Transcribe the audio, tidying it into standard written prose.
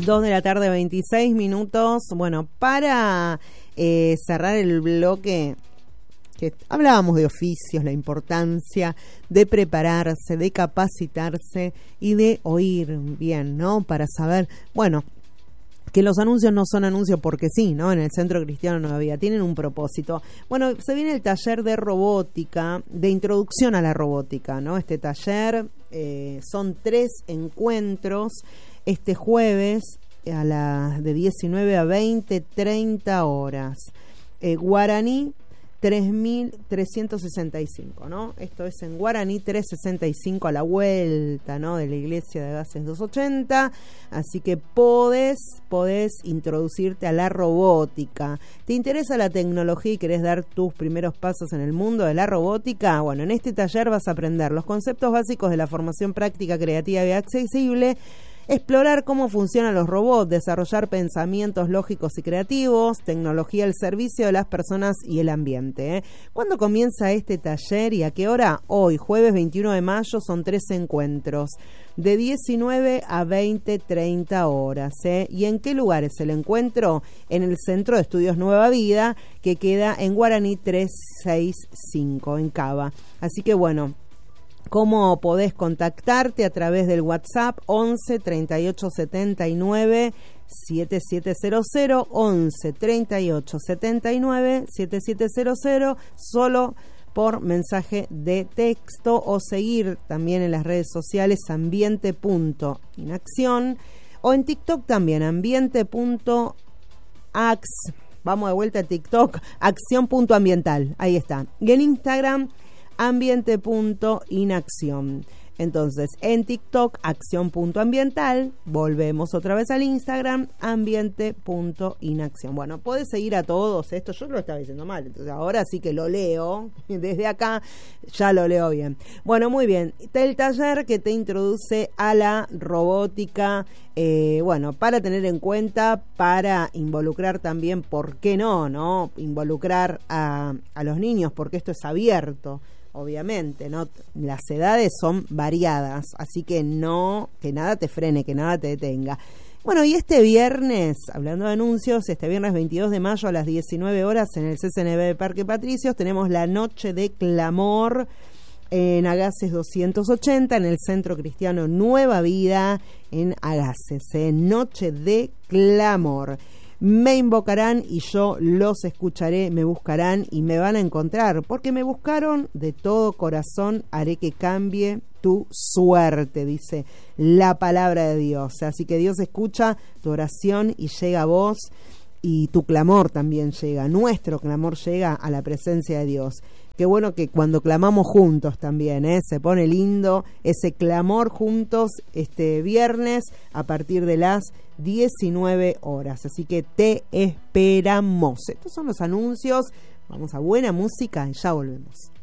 2 de la tarde, 26 minutos. Bueno, para cerrar el bloque, que hablábamos de oficios, la importancia de prepararse, de capacitarse y de oír bien, ¿no? Para saber, bueno, que los anuncios no son anuncios porque sí, ¿no? En el Centro Cristiano Nueva Vida tienen un propósito. Bueno, se viene el taller de robótica, de introducción a la robótica, ¿no? Este taller son 3 encuentros este jueves de 19 a 20, 30 horas. Guaraní 3365, ¿no? Esto es en Guaraní 365 a la vuelta, ¿no? De la iglesia de Gases 280, así que podés introducirte a la robótica. ¿Te interesa la tecnología y querés dar tus primeros pasos en el mundo de la robótica? Bueno, en este taller vas a aprender los conceptos básicos de la formación práctica, creativa y accesible, explorar cómo funcionan los robots, desarrollar pensamientos lógicos y creativos, tecnología al servicio de las personas y el ambiente. ¿Cuándo comienza este taller y a qué hora? Hoy, jueves 21 de mayo, son 3 encuentros, de 19 a 20, 30 horas. ¿Y en qué lugar es el encuentro? En el Centro de Estudios Nueva Vida, que queda en Guaraní 365, en Cava. Así que bueno, ¿cómo podés contactarte? A través del WhatsApp 11 38 79 7700, 11 38 79 7700, solo por mensaje de texto, o seguir también en las redes sociales ambiente.inacción, o en TikTok también ambiente.ax. Vamos de vuelta a TikTok, acción.ambiental, ahí está. Y en Instagram, ambiente.inacción. Entonces, en TikTok, acción.ambiental, volvemos otra vez al Instagram, ambiente.inacción. Bueno, podés seguir a todos esto, yo lo estaba diciendo mal, entonces ahora sí que lo leo, desde acá ya lo leo bien. Bueno, muy bien, el taller que te introduce a la robótica, bueno, para tener en cuenta, para involucrar también, ¿por qué no? Involucrar a los niños, porque esto es abierto. Obviamente, ¿no? Las edades son variadas, así que que nada te frene, que nada te detenga. Bueno, y este viernes, hablando de anuncios, este viernes 22 de mayo a las 19 horas en el CCNB de Parque Patricios tenemos la Noche de Clamor en Agases 280, en el Centro Cristiano Nueva Vida en Agases. Noche de Clamor. Me invocarán y yo los escucharé, me buscarán y me van a encontrar, porque me buscaron de todo corazón, haré que cambie tu suerte, dice la palabra de Dios. Así que Dios escucha tu oración y llega a vos, y tu clamor también llega, nuestro clamor llega a la presencia de Dios. Qué bueno que cuando clamamos juntos también, se pone lindo ese clamor juntos este viernes a partir de las 19 horas. Así que te esperamos. Estos son los anuncios. Vamos a buena música y ya volvemos.